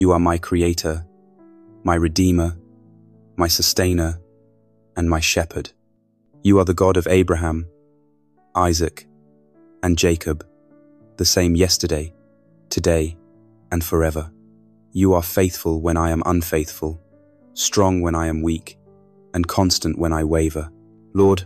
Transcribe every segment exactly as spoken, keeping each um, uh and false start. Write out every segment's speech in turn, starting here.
You are my creator, my redeemer, my sustainer, and my shepherd. You are the God of Abraham, Isaac, and Jacob, the same yesterday, today, and forever. You are faithful when I am unfaithful, strong when I am weak, and constant when I waver. Lord,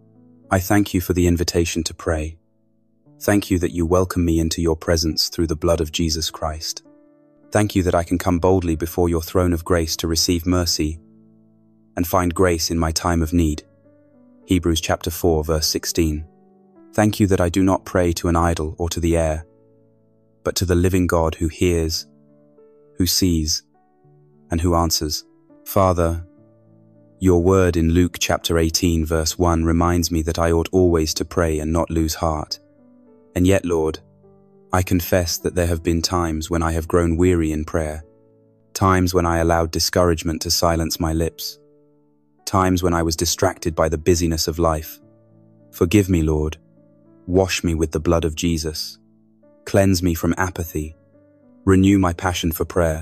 I thank you for the invitation to pray. Thank you that you welcome me into your presence through the blood of Jesus Christ. Thank you that I can come boldly before your throne of grace to receive mercy and find grace in my time of need. Hebrews chapter four, verse sixteen. Thank you that I do not pray to an idol or to the air, but to the living God who hears, who sees, and who answers. Father, your word in Luke chapter eighteen, verse one reminds me that I ought always to pray and not lose heart. And yet, Lord, I confess that there have been times when I have grown weary in prayer, times when I allowed discouragement to silence my lips, times when I was distracted by the busyness of life. Forgive me, Lord. Wash me with the blood of Jesus. Cleanse me from apathy. Renew my passion for prayer.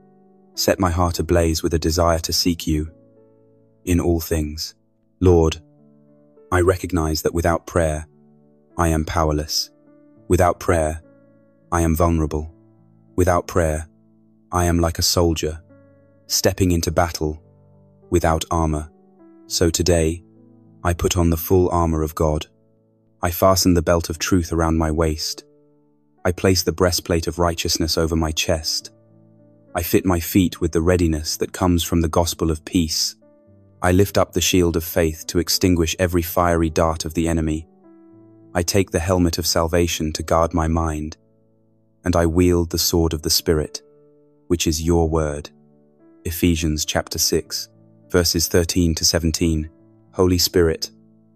Set my heart ablaze with a desire to seek you in all things. Lord, I recognize that without prayer, I am powerless. Without prayer, I am vulnerable. Without prayer, I am like a soldier, stepping into battle without armor. So today, I put on the full armor of God. I fasten the belt of truth around my waist. I place the breastplate of righteousness over my chest. I fit my feet with the readiness that comes from the gospel of peace. I lift up the shield of faith to extinguish every fiery dart of the enemy. I take the helmet of salvation to guard my mind, and I wield the sword of the Spirit, which is your word. Ephesians chapter six, verses thirteen to seventeen. Holy Spirit,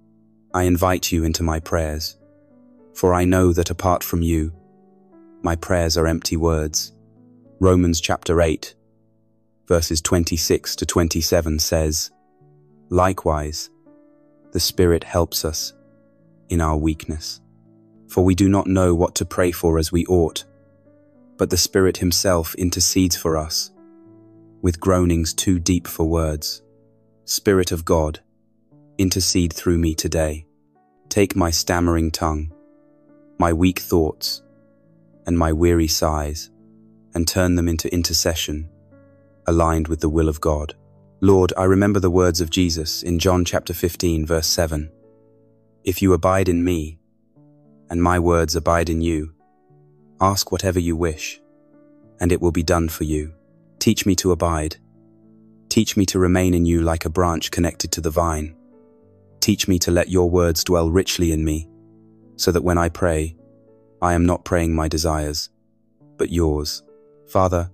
I invite you into my prayers, for I know that apart from you, my prayers are empty words. Romans chapter eight, verses twenty-six to twenty-seven says, Likewise, the Spirit helps us in our weakness. For we do not know what to pray for as we ought, but the Spirit himself intercedes for us, with groanings too deep for words. Spirit of God, intercede through me today. Take my stammering tongue, my weak thoughts, and my weary sighs, and turn them into intercession, aligned with the will of God. Lord, I remember the words of Jesus in John chapter fifteen, verse seven. If you abide in me, and my words abide in you, ask whatever you wish, and it will be done for you. Teach me to abide. Teach me to remain in you like a branch connected to the vine. Teach me to let your words dwell richly in me, so that when I pray, I am not praying my desires, but yours. Father,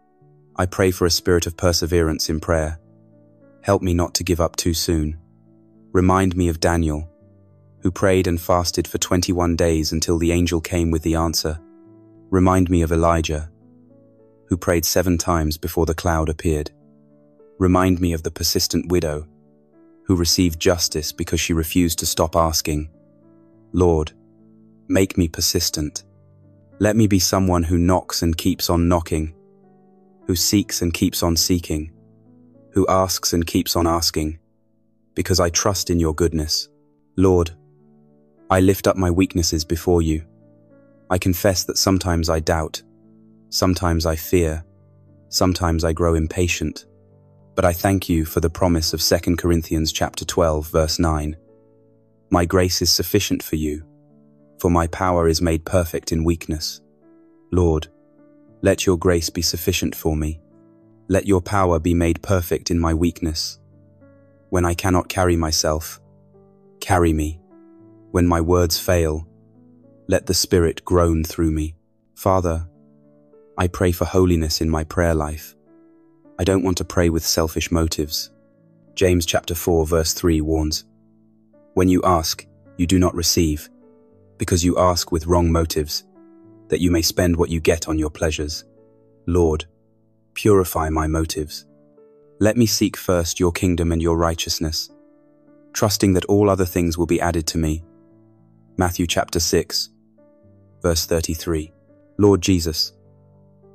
I pray for a spirit of perseverance in prayer. Help me not to give up too soon. Remind me of Daniel, who prayed and fasted for twenty-one days until the angel came with the answer. Remind me of Elijah, who prayed seven times before the cloud appeared. Remind me of the persistent widow, who received justice because she refused to stop asking. Lord, make me persistent. Let me be someone who knocks and keeps on knocking, who seeks and keeps on seeking, who asks and keeps on asking, because I trust in your goodness. Lord, I lift up my weaknesses before you. I confess that sometimes I doubt, sometimes I fear, sometimes I grow impatient. But I thank you for the promise of Second Corinthians chapter twelve, verse nine. My grace is sufficient for you, for my power is made perfect in weakness. Lord, let your grace be sufficient for me. Let your power be made perfect in my weakness. When I cannot carry myself, carry me. When my words fail, let the Spirit groan through me. Father, I pray for holiness in my prayer life. I don't want to pray with selfish motives. James chapter four, verse three warns, When you ask, you do not receive, because you ask with wrong motives, that you may spend what you get on your pleasures. Lord, purify my motives. Let me seek first your kingdom and your righteousness, trusting that all other things will be added to me. Matthew chapter six, verse thirty-three. Lord Jesus,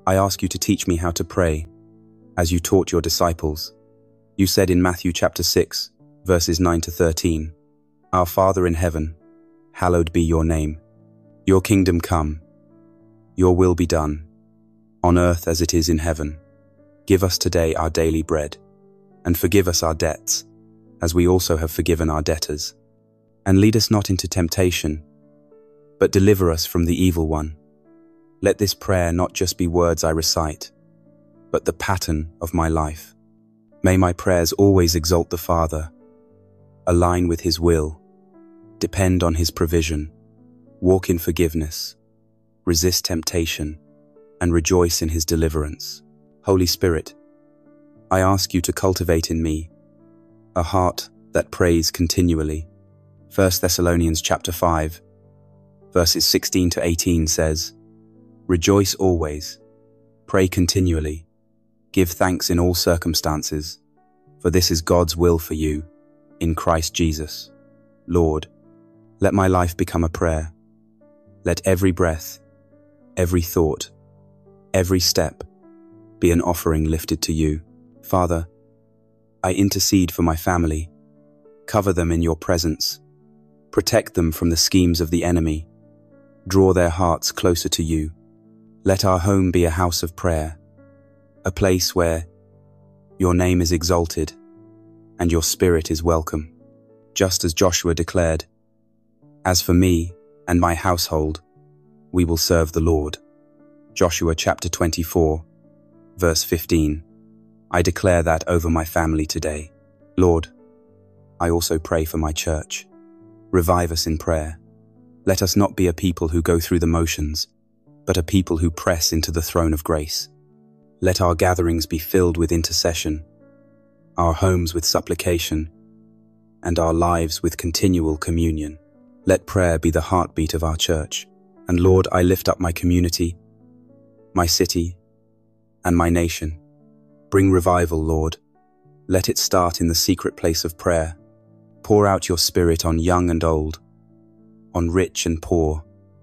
I ask you to teach me how to pray, as you taught your disciples. You said in Matthew chapter six, verses nine to thirteen, "Our Father in heaven, hallowed be your name. Your kingdom come. Your will be done, on earth as it is in heaven. Give us today our daily bread, and forgive us our debts, as we also have forgiven our debtors. And lead us not into temptation, but deliver us from the evil one." Let this prayer not just be words I recite, but the pattern of my life. May my prayers always exalt the Father, align with His will, depend on His provision, walk in forgiveness, resist temptation, and rejoice in His deliverance. Holy Spirit, I ask you to cultivate in me a heart that prays continually. First Thessalonians chapter five, verses sixteen to eighteen says, "Rejoice always, pray continually, give thanks in all circumstances, for this is God's will for you, in Christ Jesus. Lord, let my life become a prayer. Let every breath, every thought, every step be an offering lifted to you. Father, I intercede for my family. Cover them in your presence. Protect them from the schemes of the enemy. Draw their hearts closer to you. Let our home be a house of prayer, a place where your name is exalted and your spirit is welcome. Just as Joshua declared, "As for me and my household, we will serve the Lord." Joshua chapter twenty-four, verse fifteen. I declare that over my family today. Lord, I also pray for my church. Revive us in prayer. Let us not be a people who go through the motions, but a people who press into the throne of grace. Let our gatherings be filled with intercession, our homes with supplication, and our lives with continual communion. Let prayer be the heartbeat of our church. And Lord, I lift up my community, my city, and my nation. Bring revival, Lord. Let it start in the secret place of prayer. Pour out your Spirit on young and old, on rich and poor,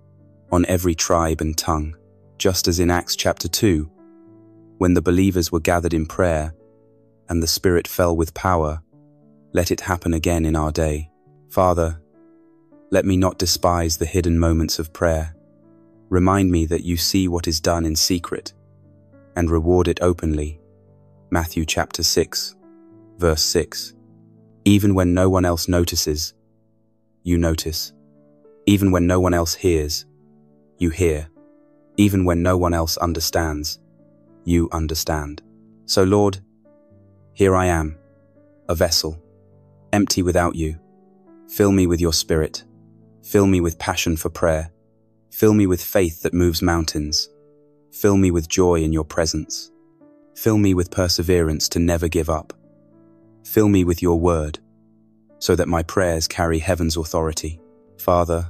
on every tribe and tongue. Just as in Acts chapter two, when the believers were gathered in prayer and the Spirit fell with power, let it happen again in our day. Father, let me not despise the hidden moments of prayer. Remind me that you see what is done in secret and reward it openly. Matthew chapter six, verse six. Even when no one else notices, you notice. Even when no one else hears, you hear. Even when no one else understands, you understand. So Lord, here I am, a vessel, empty without you. Fill me with your Spirit. Fill me with passion for prayer. Fill me with faith that moves mountains. Fill me with joy in your presence. Fill me with perseverance to never give up. Fill me with your word, so that my prayers carry heaven's authority. Father,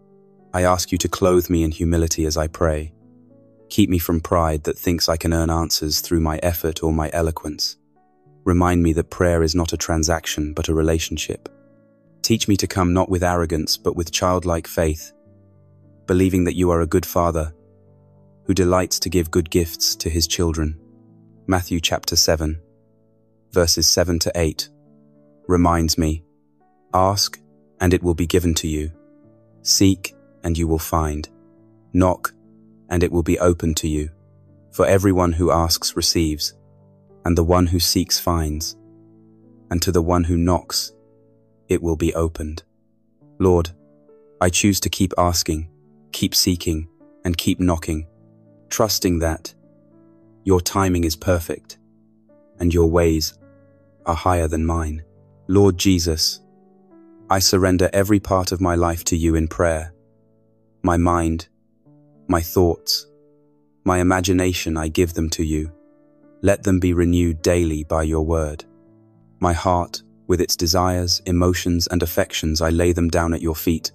I ask you to clothe me in humility as I pray. Keep me from pride that thinks I can earn answers through my effort or my eloquence. Remind me that prayer is not a transaction, but a relationship. Teach me to come not with arrogance, but with childlike faith, believing that you are a good Father who delights to give good gifts to his children. Matthew chapter seven, verses seven to eight, reminds me, ask, and it will be given to you. Seek, and you will find. Knock, and it will be opened to you. For everyone who asks receives, and the one who seeks finds, and to the one who knocks, it will be opened. Lord, I choose to keep asking, keep seeking, and keep knocking, trusting that your timing is perfect, and your ways are higher than mine. Lord Jesus, I surrender every part of my life to you in prayer. My mind, my thoughts, my imagination, I give them to you. Let them be renewed daily by your word. My heart, with its desires, emotions, and affections, I lay them down at your feet.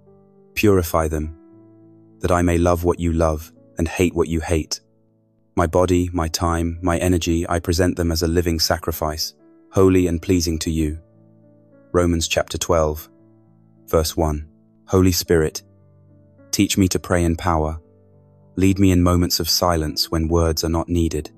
Purify them, that I may love what you love and hate what you hate. My body, my time, my energy, I present them as a living sacrifice, holy and pleasing to you. Romans chapter twelve, verse one. Holy Spirit, teach me to pray in power, Lead me in moments of silence when words are not needed.